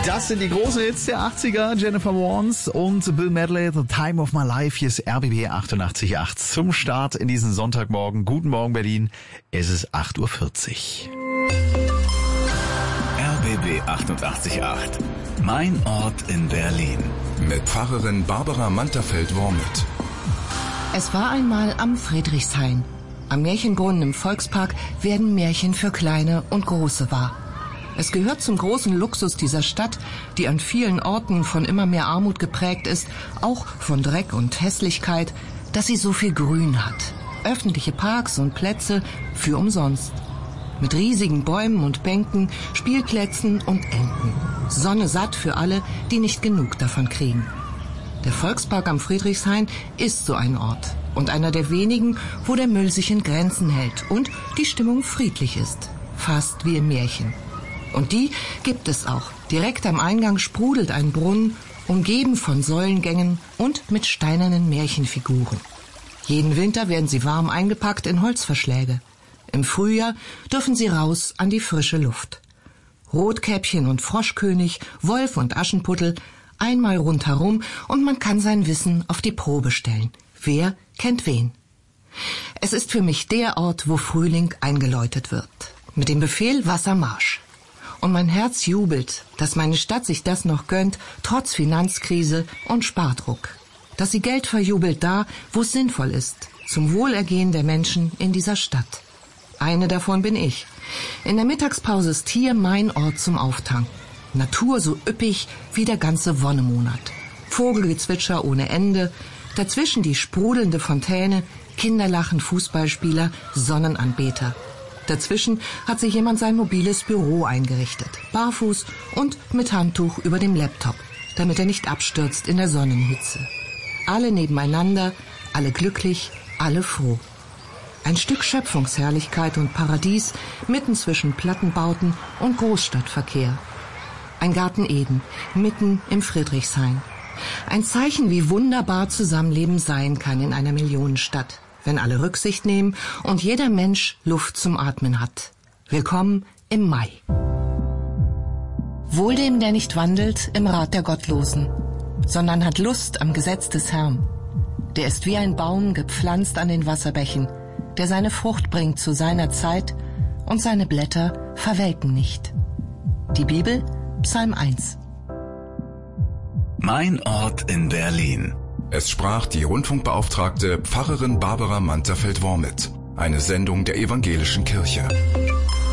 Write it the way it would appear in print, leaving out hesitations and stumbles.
Das sind die großen Hits der 80er, Jennifer Warnes und Bill Medley, The Time of My Life. Hier ist RBB 88.8 zum Start in diesen Sonntagmorgen. Guten Morgen Berlin, es ist 8.40 Uhr. RBB 88.8, mein Ort in Berlin. Mit Pfarrerin Barbara Manterfeld-Wormuth. Es war einmal am Friedrichshain. Am Märchenbrunnen im Volkspark werden Märchen für Kleine und Große wahr. Es gehört zum großen Luxus dieser Stadt, die an vielen Orten von immer mehr Armut geprägt ist, auch von Dreck und Hässlichkeit, dass sie so viel Grün hat. Öffentliche Parks und Plätze für umsonst. Mit riesigen Bäumen und Bänken, Spielplätzen und Enten. Sonne satt für alle, die nicht genug davon kriegen. Der Volkspark am Friedrichshain ist so ein Ort und einer der wenigen, wo der Müll sich in Grenzen hält und die Stimmung friedlich ist. Fast wie im Märchen. Und die gibt es auch. Direkt am Eingang sprudelt ein Brunnen, umgeben von Säulengängen und mit steinernen Märchenfiguren. Jeden Winter werden sie warm eingepackt in Holzverschläge. Im Frühjahr dürfen sie raus an die frische Luft. Rotkäppchen und Froschkönig, Wolf und Aschenputtel, einmal rundherum und man kann sein Wissen auf die Probe stellen. Wer kennt wen? Es ist für mich der Ort, wo Frühling eingeläutet wird. Mit dem Befehl Wassermarsch. Und mein Herz jubelt, dass meine Stadt sich das noch gönnt, trotz Finanzkrise und Spardruck. Dass sie Geld verjubelt da, wo es sinnvoll ist, zum Wohlergehen der Menschen in dieser Stadt. Eine davon bin ich. In der Mittagspause ist hier mein Ort zum Auftanken. Natur so üppig wie der ganze Wonnemonat. Vogelgezwitscher ohne Ende, dazwischen die sprudelnde Fontäne, Kinderlachen, Fußballspieler, Sonnenanbeter. Dazwischen hat sich jemand sein mobiles Büro eingerichtet, barfuß und mit Handtuch über dem Laptop, damit er nicht abstürzt in der Sonnenhitze. Alle nebeneinander, alle glücklich, alle froh. Ein Stück Schöpfungsherrlichkeit und Paradies mitten zwischen Plattenbauten und Großstadtverkehr. Ein Garten Eden, mitten im Friedrichshain. Ein Zeichen, wie wunderbar Zusammenleben sein kann in einer Millionenstadt, wenn alle Rücksicht nehmen und jeder Mensch Luft zum Atmen hat. Willkommen im Mai. Wohl dem, der nicht wandelt im Rat der Gottlosen, sondern hat Lust am Gesetz des Herrn. Der ist wie ein Baum gepflanzt an den Wasserbächen, der seine Frucht bringt zu seiner Zeit und seine Blätter verwelken nicht. Die Bibel, Psalm 1. Mein Ort in Berlin. Es sprach die Rundfunkbeauftragte Pfarrerin Barbara Manterfeld-Wormuth. Eine Sendung der Evangelischen Kirche.